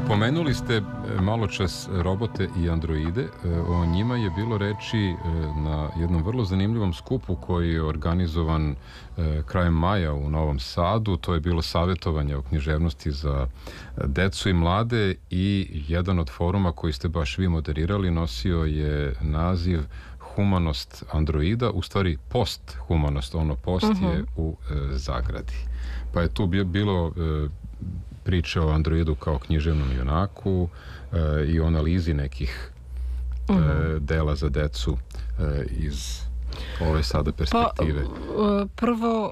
Pomenuli ste malo čas robote i androide. O njima je bilo reči na jednom vrlo zanimljivom skupu koji je organizovan krajem maja u Novom Sadu. To je bilo savjetovanje o književnosti za decu i mlade i jedan od foruma koji ste baš vi moderirali nosio je naziv Humanost androida, u stvari posthumanost, ono post je u zagradi. Pa je tu bilo priče o androidu kao književnom junaku i o analizi nekih dela za decu iz ove sada perspektive. Pa, prvo,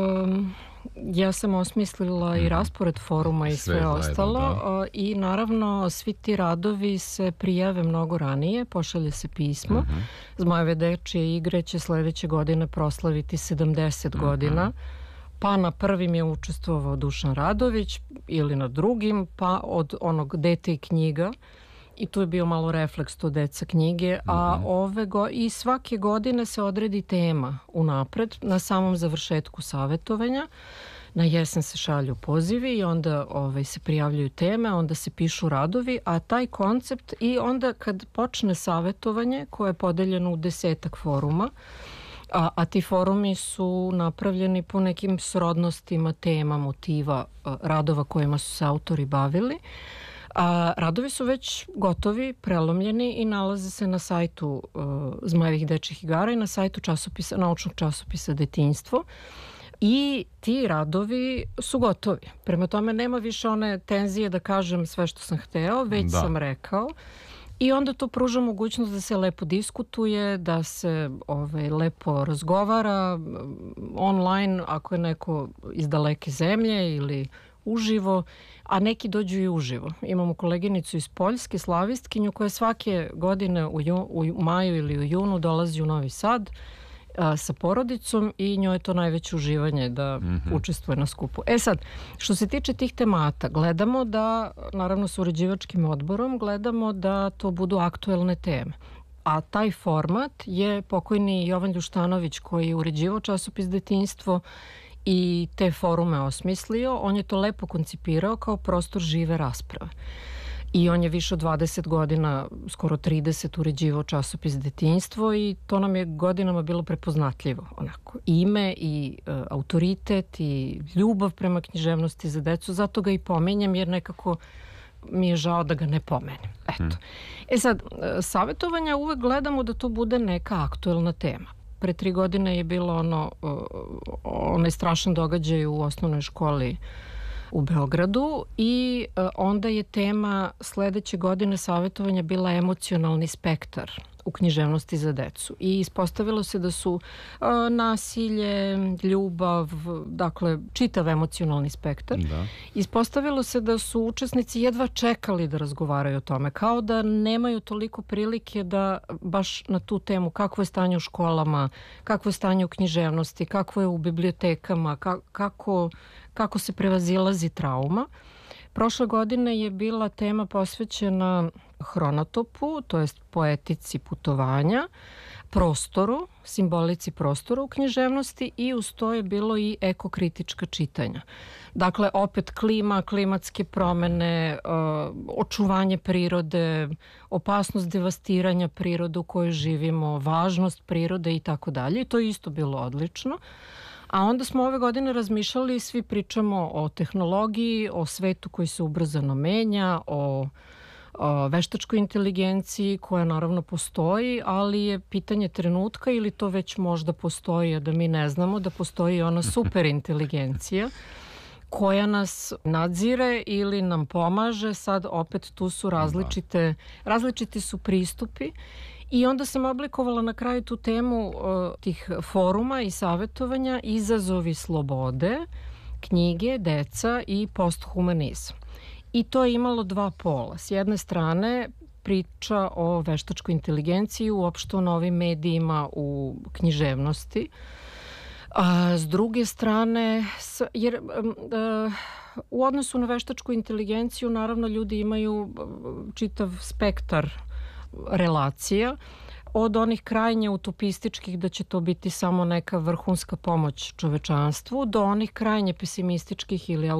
ja sam osmislila i raspored foruma i sve ostalo i naravno svi ti radovi se prijave mnogo ranije, pošalje se pismo. Zmajeve dečije igre će sledeće godine proslaviti 70 godina. Pa na prvim je učestvovao Dušan Radović ili na drugim, pa od onog Dete i knjiga, i tu je bio malo refleks to deca knjige, a i svake godine se odredi tema unapred na samom završetku savjetovanja. Na jesen se šalju pozivi i onda se prijavljuju teme, onda se pišu radovi, a taj koncept i onda kad počne savjetovanje koje je podeljeno u 10 foruma, a ti forumi su napravljeni po nekim srodnostima tema, motiva, radova kojima su se autori bavili. Radovi su već gotovi, prelomljeni i nalaze se na sajtu Zmajevih dečjih igara i na sajtu naučnog časopisa Detinjstvo. I ti radovi su gotovi. Prema tome nema više one tenzije da kažem sve što sam hteo, već sam rekao. I onda to pruža mogućnost da se lepo diskutuje, da se lepo razgovara online ako je neko iz daleke zemlje ili uživo, a neki dođu i uživo. Imamo koleginicu iz Poljske, slavistkinju, koja svake godine u maju ili u junu dolazi u Novi Sad sa porodicom i njoj je to najveće uživanje da učestvuje na skupu. Sad, što se tiče tih temata, gledamo da, naravno s uređivačkim odborom, gledamo da to budu aktuelne teme. A taj format je pokojni Jovan Ljuštanović, koji je uređivao časopis Detinjstvo i te forume osmislio. On je to lepo koncipirao kao prostor žive rasprave. I on je više od 20 godina, skoro 30, uređivao časopis Detinjstvo i to nam je godinama bilo prepoznatljivo. Onako, ime i autoritet i ljubav prema književnosti za decu. Zato ga i pomenjam jer nekako mi je žao da ga ne pomenem. Eto. Sad, savjetovanja uvek gledamo da to bude neka aktuelna tema. Pre 3 godine je bilo onaj strašan događaj u osnovnoj školi u Beogradu i onda je tema sledeće godine savjetovanja bila emocionalni spektar u književnosti za decu. I ispostavilo se da su nasilje, ljubav, dakle čitav emocionalni spektar. Ispostavilo se da su učesnici jedva čekali da razgovaraju o tome, kao da nemaju toliko prilike da baš na tu temu kakvo je stanje u školama, kakvo je stanje u književnosti, kakvo je u bibliotekama, kako se prevazilazi trauma. Prošle godine je bila tema posvećena hronotopu, to jest poetici putovanja, prostoru, simbolici prostora u književnosti i uz to je bilo i ekokritička čitanja. Dakle, opet klima, klimatske promene, očuvanje prirode, opasnost devastiranja prirode u kojoj živimo, važnost prirode i tako dalje. I to je isto bilo odlično. A onda smo ove godine razmišljali, svi pričamo o tehnologiji, o svetu koji se ubrzano menja, o veštačkoj inteligenciji koja naravno postoji, ali je pitanje trenutka ili to već možda postoji, a da mi ne znamo da postoji ona superinteligencija koja nas nadzire ili nam pomaže. Sad opet tu su različiti su pristupi. I onda sam oblikovala na kraju tu temu tih foruma i savjetovanja izazovi slobode, knjige, deca i posthumanizam. I to je imalo 2 pola. S jedne strane priča o veštačkoj inteligenciji, uopšte o novim medijima u književnosti. A s druge strane, jer u odnosu na veštačku inteligenciju naravno ljudi imaju čitav spektar relacija. od onih krajnje utopističkih da će to biti samo neka vrhunska pomoć čovečanstvu, do onih krajnje pesimističkih ili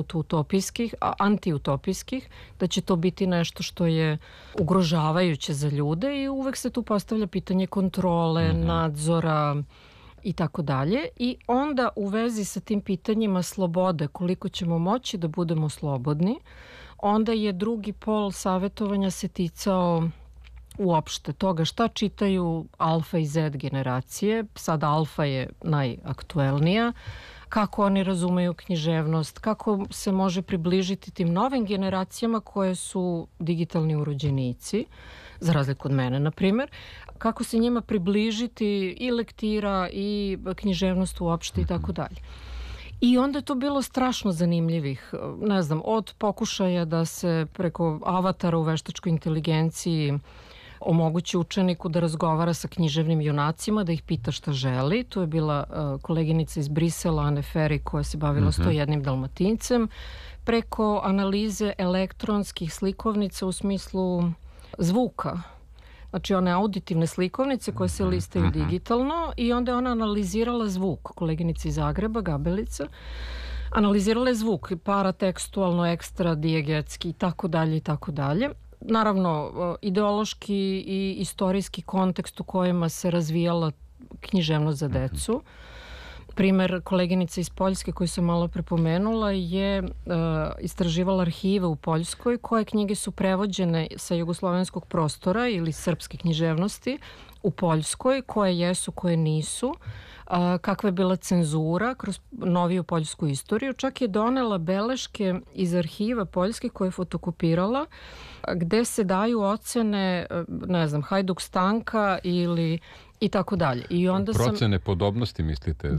antiutopijskih, da će to biti nešto što je ugrožavajuće za ljude i uvek se tu postavlja pitanje kontrole, nadzora i tako dalje. I onda u vezi sa tim pitanjima slobode, koliko ćemo moći da budemo slobodni, onda je drugi pol savjetovanja se ticao uopšte toga šta čitaju alfa i Z generacije. Sad alfa je najaktuelnija. Kako oni razumeju književnost, kako se može približiti tim novim generacijama koje su digitalni urođenici, za razliku od mene, na primjer. Kako se njima približiti i lektira i književnost uopšte i tako dalje. I onda je to bilo strašno zanimljivih, ne znam, od pokušaja da se preko avatara u veštačkoj inteligenciji omogući učeniku da razgovara sa književnim junacima, da ih pita šta želi. Tu je bila koleginica iz Brisela, Anne Ferry, koja se bavila 101 Dalmatincem, preko analize elektronskih slikovnica u smislu zvuka. Znači one auditivne slikovnice koje se listaju digitalno i onda je ona analizirala zvuk. Koleginica iz Zagreba, Gabelica, analizirala je zvuk, paratekstualno, ekstra, dijegetski i tako dalje i tako dalje. Naravno, ideološki i istorijski kontekst u kojima se razvijala književnost za decu. Primer koleginica iz Poljske koju sam malo prepomenula je istraživala arhive u Poljskoj, koje knjige su prevođene sa jugoslovenskog prostora ili srpske književnosti u Poljskoj, koje jesu, koje nisu, kakva je bila cenzura kroz noviju poljsku istoriju. Čak je donela beleške iz arhiva Poljske koje je fotokopirala, gde se daju ocene, ne znam, Hajduk Stanka ili i tako dalje. I onda procene podobnosti, mislite?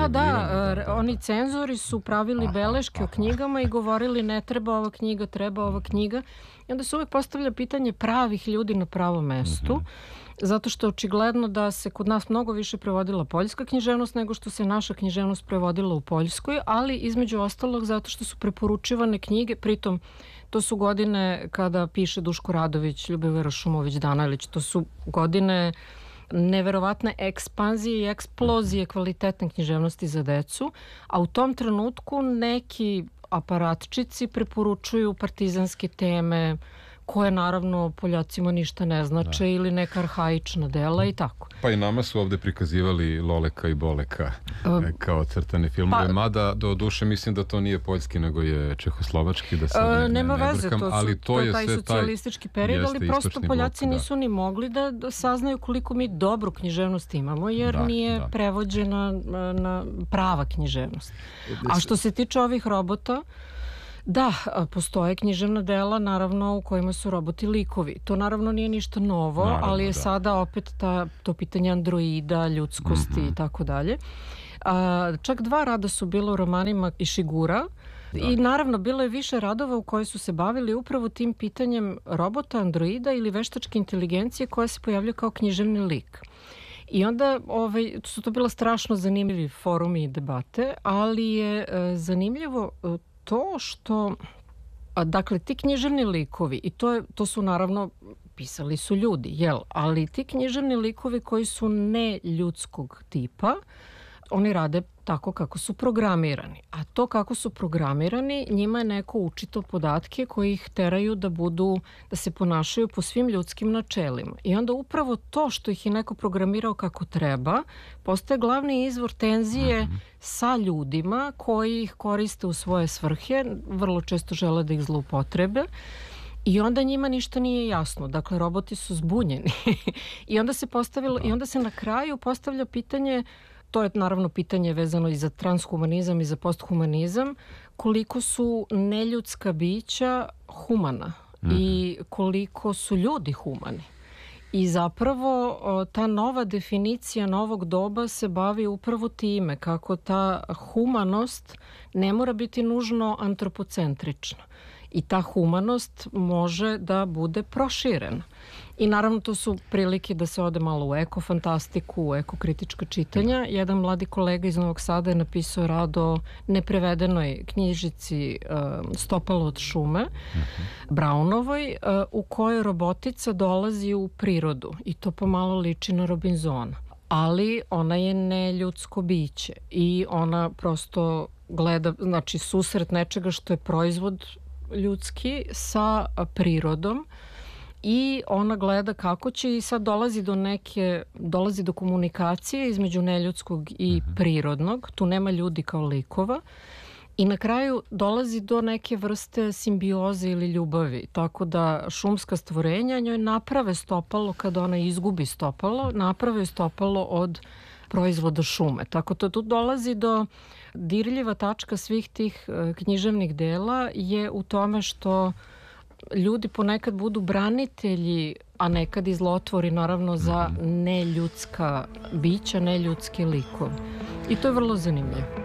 Da. Oni cenzori su pravili beleške o knjigama i govorili ne treba ova knjiga, treba ova knjiga. I onda se uvek postavlja pitanje pravih ljudi na pravom mestu, zato što je očigledno da se kod nas mnogo više prevodila poljska književnost nego što se naša književnost prevodila u Poljskoj, ali između ostalog zato što su preporučivane knjige, pritom to su godine kada piše Duško Radović, Ljubomira Šumović, Danajlić, to su godine neverovatne ekspanzije i eksplozije kvalitetne književnosti za decu, a u tom trenutku neki aparatčici preporučuju partizanske teme koje naravno Poljacima ništa ne znače ili neka arhaična dela i tako. Pa i nama su ovde prikazivali Loleka i Boleka kao crtane filmove, mada do duše mislim da to nije poljski nego je čehoslovački, da sad nema veze, ali to je taj socijalistički period, ali prosto Poljaci nisu ni mogli da saznaju koliko mi dobru književnost imamo, jer nije prevođena na prava književnost. A što se tiče ovih robota, da, postoje književna dela naravno u kojima su roboti likovi. To naravno nije ništa novo, ali je sada opet to pitanje androida, ljudskosti i tako dalje. Čak 2 rada su bila u romanima Ishigura i naravno bilo je više radova u koje su se bavili upravo tim pitanjem robota, androida ili veštačke inteligencije koja se pojavlja kao književni lik. I onda su to bila strašno zanimljivi forumi i debate, ali je zanimljivo to što, dakle, ti književni likovi, i to su naravno, pisali su ljudi, ali ti književni likovi koji su ne ljudskog tipa, oni rade tako kako su programirani. A to kako su programirani, njima je neko učito podatke koji ih teraju da se ponašaju po svim ljudskim načelima. I onda upravo to što ih je neko programirao kako treba, postaje glavni izvor tenzije sa ljudima koji ih koriste u svoje svrhe, vrlo često žele da ih zloupotrebe. I onda njima ništa nije jasno. Dakle, roboti su zbunjeni. I onda se na kraju postavlja pitanje, to je naravno pitanje vezano i za transhumanizam i za posthumanizam, koliko su neljudska bića humana i koliko su ljudi humani. I zapravo ta nova definicija novog doba se bavi upravo time kako ta humanost ne mora biti nužno antropocentrična. I ta humanost može da bude proširena. I naravno to su prilike da se ode malo u ekofantastiku, u ekokritička čitanja. Jedan mladi kolega iz Novog Sada je napisao rad o neprevedenoj knjižici Stopalo od šume, Brownovoj, u kojoj robotica dolazi u prirodu i to pomalo liči na Robinsona. Ali ona je neljudsko biće i ona prosto gleda, znači susret nečega što je proizvod ljudski sa prirodom i ona gleda kako će i sad dolazi do komunikacije između neljudskog i prirodnog. Tu nema ljudi kao likova. I na kraju dolazi do neke vrste simbioze ili ljubavi. Tako da šumska stvorenja njoj naprave stopalo kada ona izgubi stopalo, naprave stopalo od proizvoda šume. Tako da tu dolazi do dirljiva tačka svih tih književnih dela je u tome što ljudi ponekad budu branitelji, a nekad i zlotvori naravno za neljudska bića, neljudske likove. I to je vrlo zanimljivo.